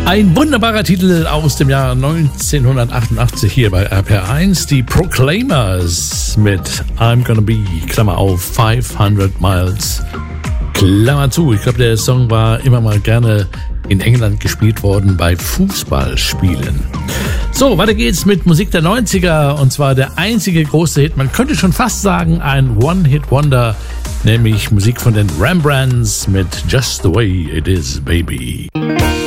Ein wunderbarer Titel aus dem Jahr 1988 hier bei RPR1, die Proclaimers mit I'm Gonna Be, Klammer auf, 500 Miles, Klammer zu. Ich glaube, der Song war immer mal gerne in England gespielt worden bei Fußballspielen. So, weiter geht's mit Musik der 90er und zwar der einzige große Hit, man könnte schon fast sagen ein One-Hit-Wonder, nämlich Musik von den Rembrandts mit Just the Way It Is, Baby.